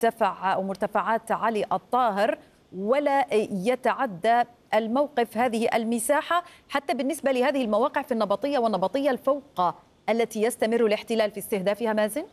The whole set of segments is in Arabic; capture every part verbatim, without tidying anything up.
مرتفع أو مرتفعات علي الطاهر ولا يتعدى الموقف هذه المساحة حتى بالنسبة لهذه المواقع في النبطية والنبطية الفوق التي يستمر الاحتلال في استهدافها مازن؟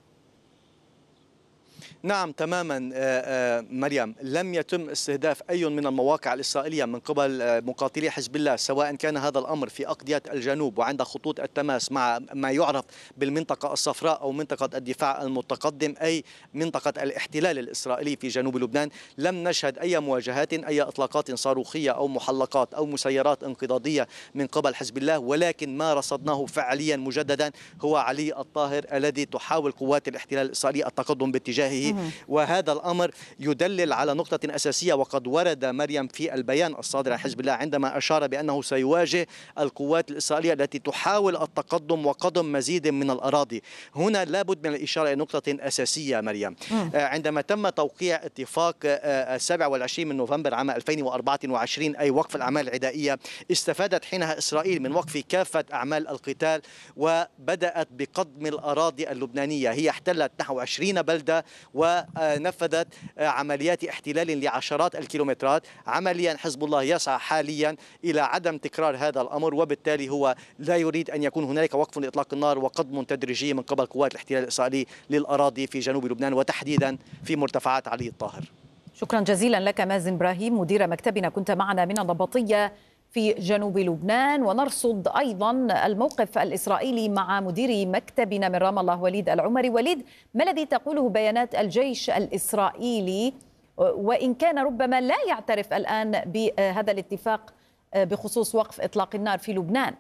نعم تماما مريم، لم يتم استهداف أي من المواقع الإسرائيلية من قبل مقاتلي حزب الله، سواء كان هذا الأمر في أقضية الجنوب وعند خطوط التماس مع ما يعرف بالمنطقة الصفراء أو منطقة الدفاع المتقدم، أي منطقة الاحتلال الإسرائيلي في جنوب لبنان. لم نشهد أي مواجهات، أي إطلاقات صاروخية أو محلقات أو مسيرات انقضاضية من قبل حزب الله، ولكن ما رصدناه فعليا مجددا هو علي الطاهر الذي تحاول قوات الاحتلال الإسرائيلي التقدم باتجاهه. وهذا الأمر يدلل على نقطة أساسية، وقد ورد مريم في البيان الصادر عن حزب الله عندما أشار بأنه سيواجه القوات الإسرائيلية التي تحاول التقدم وقضم مزيد من الأراضي. هنا لابد من الإشارة إلى نقطة أساسية مريم. عندما تم توقيع اتفاق السابع والعشرين من نوفمبر عام ألفين وأربعة وعشرين، أي وقف الأعمال العدائية، استفادت حينها إسرائيل من وقف كافة أعمال القتال وبدأت بقضم الأراضي اللبنانية. هي احتلت نحو عشرين بلدة ونفذت عمليات احتلال لعشرات الكيلومترات. عمليا حزب الله يسعى حاليا إلى عدم تكرار هذا الأمر، وبالتالي هو لا يريد أن يكون هنالك وقف لإطلاق النار وقضم تدريجي من قبل قوات الاحتلال الإسرائيلي للأراضي في جنوب لبنان وتحديدا في مرتفعات علي الطاهر. شكرا جزيلا لك مازن إبراهيم مدير مكتبنا، كنت معنا من النبطية في جنوب لبنان. ونرصد أيضا الموقف الإسرائيلي مع مدير مكتبنا من رام الله وليد العمري. وليد، ما الذي تقوله بيانات الجيش الإسرائيلي وإن كان ربما لا يعترف الآن بهذا الاتفاق بخصوص وقف إطلاق النار في لبنان؟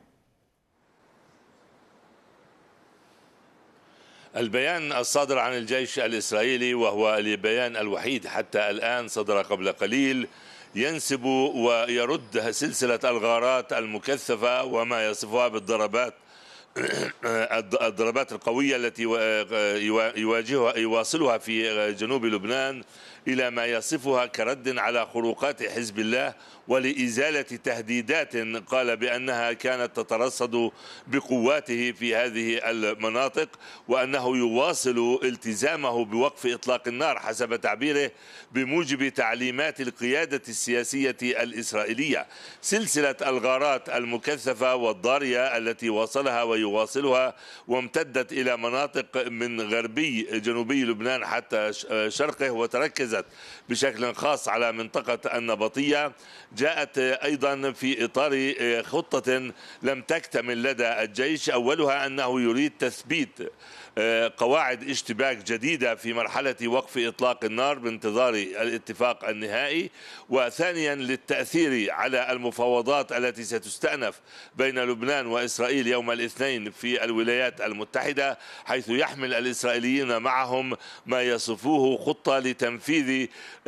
البيان الصادر عن الجيش الإسرائيلي، وهو البيان الوحيد حتى الآن صدر قبل قليل، ينسب ويرد سلسلة الغارات المكثفة وما يصفها بالضربات الضربات القوية التي يواجهها يواصلها في جنوب لبنان إلى ما يصفها كرد على خروقات حزب الله ولإزالة تهديدات قال بأنها كانت تترصد بقواته في هذه المناطق، وأنه يواصل التزامه بوقف إطلاق النار حسب تعبيره بموجب تعليمات القيادة السياسية الإسرائيلية. سلسلة الغارات المكثفة والضارية التي واصلها ويواصلها وامتدت إلى مناطق من غربي جنوبي لبنان حتى شرقه، وتركزت بشكل خاص على منطقة النبطية، جاءت أيضا في إطار خطة لم تكتمل لدى الجيش. أولها أنه يريد تثبيت قواعد اشتباك جديدة في مرحلة وقف إطلاق النار بانتظار الاتفاق النهائي، وثانيا للتأثير على المفاوضات التي ستستأنف بين لبنان وإسرائيل يوم الاثنين في الولايات المتحدة، حيث يحمل الإسرائيليين معهم ما يصفوه خطة لتنفيذ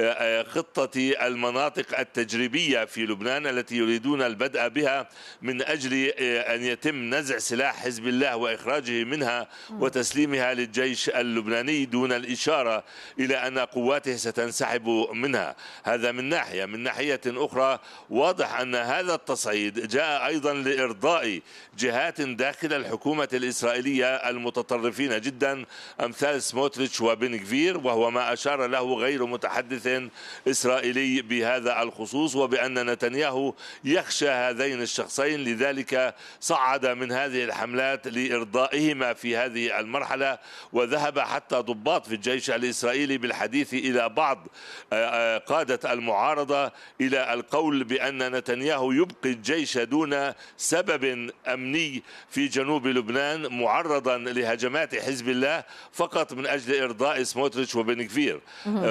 خطة المناطق التجريبية في لبنان التي يريدون البدء بها من أجل أن يتم نزع سلاح حزب الله وإخراجه منها وتسليم للجيش اللبناني دون الإشارة إلى أن قواته ستنسحب منها. هذا من ناحية. من ناحية أخرى واضح أن هذا التصعيد جاء أيضا لإرضاء جهات داخل الحكومة الإسرائيلية المتطرفين جدا أمثال سموتريتش وبن غفير، وهو ما أشار له غير متحدث إسرائيلي بهذا الخصوص، وبأن نتنياهو يخشى هذين الشخصين، لذلك صعد من هذه الحملات لإرضائهما في هذه المرحلة. وذهب حتى ضباط في الجيش الإسرائيلي بالحديث إلى بعض قادة المعارضة إلى القول بأن نتنياهو يبقي الجيش دون سبب أمني في جنوب لبنان معرضا لهجمات حزب الله فقط من أجل إرضاء سموتريتش وبن غفير.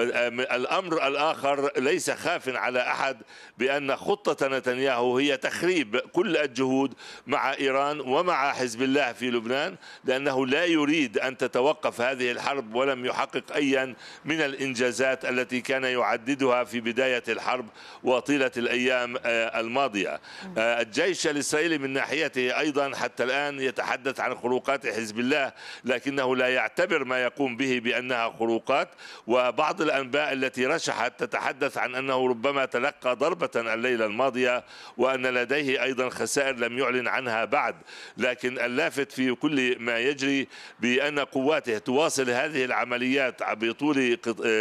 الأمر الآخر ليس خاف على أحد بأن خطة نتنياهو هي تخريب كل الجهود مع إيران ومع حزب الله في لبنان، لأنه لا يريد أن تتوقف هذه الحرب ولم يحقق أيا من الإنجازات التي كان يعددها في بداية الحرب وطيلة الأيام الماضية. الجيش الإسرائيلي من ناحيته أيضا حتى الآن يتحدث عن خروقات حزب الله، لكنه لا يعتبر ما يقوم به بأنها خروقات. وبعض الأنباء التي رشحت تتحدث عن أنه ربما تلقى ضربة الليلة الماضية وأن لديه أيضا خسائر لم يعلن عنها بعد. لكن اللافت في كل ما يجري بأن قواته تواصل هذه العمليات بطول